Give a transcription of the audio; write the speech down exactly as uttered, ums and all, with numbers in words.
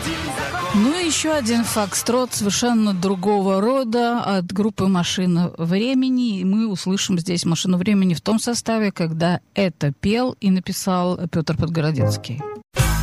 Ну и еще один фокстрот совершенно другого рода от группы «Машина времени». И мы услышим здесь «Машину времени» в том составе, когда это пел и написал Петр Подгородецкий.